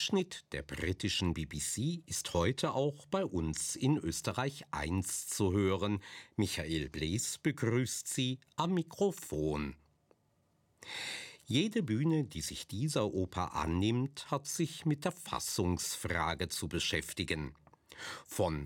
Schnitt der britischen BBC ist heute auch bei uns in Österreich 1 zu hören. Michael Blees begrüßt Sie am Mikrofon. Jede Bühne, die sich dieser Oper annimmt, hat sich mit der Fassungsfrage zu beschäftigen. Von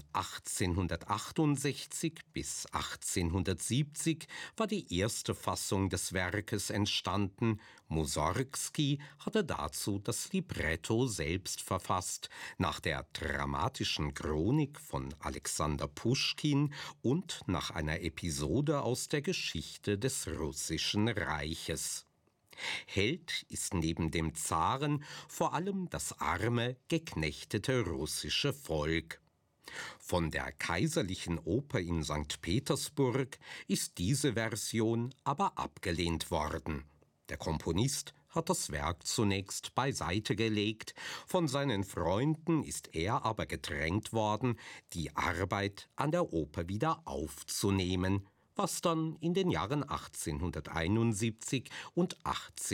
1868 bis 1870 war die erste Fassung des Werkes entstanden. Mussorgsky hatte dazu das Libretto selbst verfasst, nach der dramatischen Chronik von Alexander Puschkin und nach einer Episode aus der Geschichte des Russischen Reiches. Held ist neben dem Zaren vor allem das arme, geknechtete russische Volk. Von der Kaiserlichen Oper in St. Petersburg ist diese Version aber abgelehnt worden. Der Komponist hat das Werk zunächst beiseite gelegt, von seinen Freunden ist er aber gedrängt worden, die Arbeit an der Oper wieder aufzunehmen, was dann in den Jahren 1871 und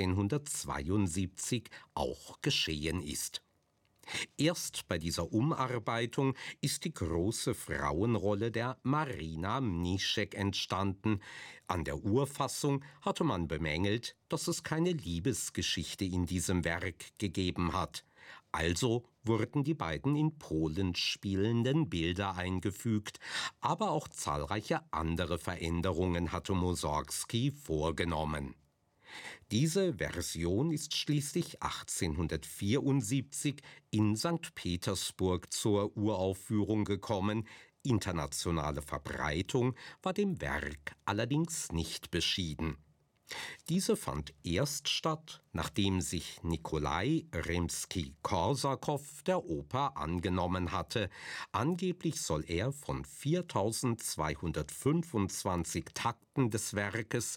1872 auch geschehen ist. Erst bei dieser Umarbeitung ist die große Frauenrolle der Marina Mniszek entstanden. An der Urfassung hatte man bemängelt, dass es keine Liebesgeschichte in diesem Werk gegeben hat. Also wurden die beiden in Polen spielenden Bilder eingefügt, aber auch zahlreiche andere Veränderungen hatte Mussorgsky vorgenommen. Diese Version ist schließlich 1874 in St. Petersburg zur Uraufführung gekommen. Internationale Verbreitung war dem Werk allerdings nicht beschieden. Diese fand erst statt, nachdem sich Nikolai Rimski-Korsakow der Oper angenommen hatte. Angeblich soll er von 4225 Takten des Werkes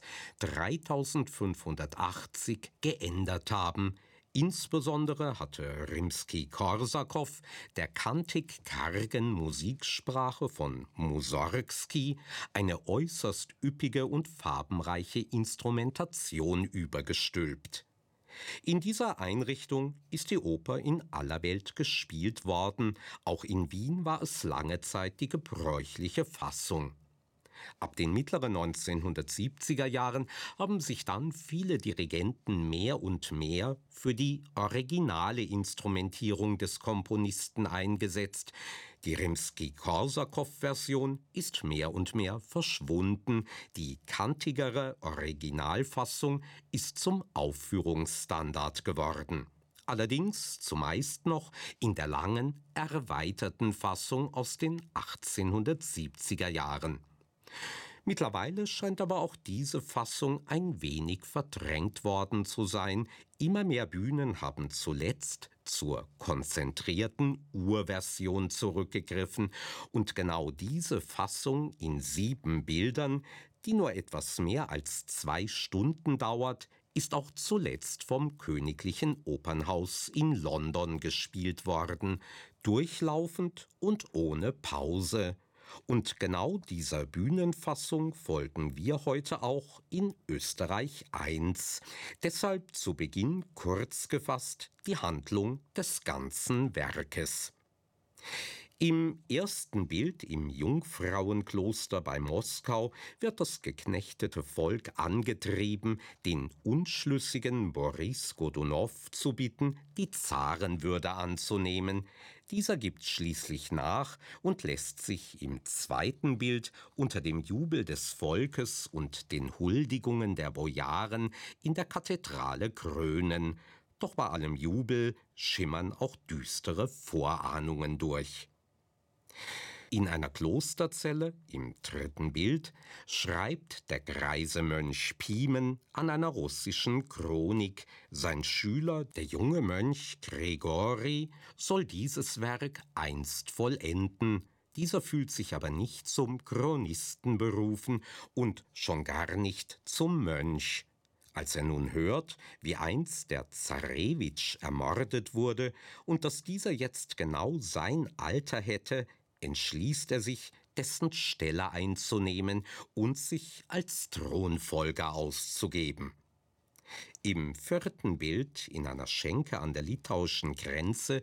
3580 geändert haben. Insbesondere hatte Rimski-Korsakow der kantig-kargen Musiksprache von Mussorgsky eine äußerst üppige und farbenreiche Instrumentation übergestülpt. In dieser Einrichtung ist die Oper in aller Welt gespielt worden, auch in Wien war es lange Zeit die gebräuchliche Fassung. Ab den mittleren 1970er Jahren haben sich dann viele Dirigenten mehr und mehr für die originale Instrumentierung des Komponisten eingesetzt. Die Rimski-Korsakow-Version ist mehr und mehr verschwunden. Die kantigere Originalfassung ist zum Aufführungsstandard geworden. Allerdings zumeist noch in der langen, erweiterten Fassung aus den 1870er Jahren. Mittlerweile scheint aber auch diese Fassung ein wenig verdrängt worden zu sein. Immer mehr Bühnen haben zuletzt zur konzentrierten Urversion zurückgegriffen und genau diese Fassung in 7 Bildern, die nur etwas mehr als 2 Stunden dauert, ist auch zuletzt vom Königlichen Opernhaus in London gespielt worden, durchlaufend und ohne Pause. Und genau dieser Bühnenfassung folgen wir heute auch in Österreich 1. Deshalb zu Beginn kurz gefasst die Handlung des ganzen Werkes. Im ersten Bild im Jungfrauenkloster bei Moskau wird das geknechtete Volk angetrieben, den unschlüssigen Boris Godunow zu bitten, die Zarenwürde anzunehmen. Dieser gibt schließlich nach und lässt sich im zweiten Bild unter dem Jubel des Volkes und den Huldigungen der Bojaren in der Kathedrale krönen. Doch bei allem Jubel schimmern auch düstere Vorahnungen durch. In einer Klosterzelle, im dritten Bild, schreibt der greise Mönch Pimen an einer russischen Chronik. Sein Schüler, der junge Mönch Gregori, soll dieses Werk einst vollenden. Dieser fühlt sich aber nicht zum Chronisten berufen und schon gar nicht zum Mönch. Als er nun hört, wie einst der Zarewitsch ermordet wurde und dass dieser jetzt genau sein Alter hätte, entschließt er sich, dessen Stelle einzunehmen und sich als Thronfolger auszugeben. Im vierten Bild, in einer Schenke an der litauischen Grenze,